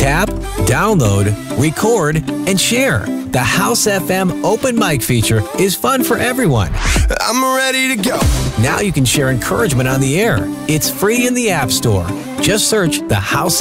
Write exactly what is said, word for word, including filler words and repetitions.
Tap, download, record, and share. The House F M open mic feature is fun for everyone. I'm ready to go. Now you can share encouragement on the air. It's free in the App Store. Just search the House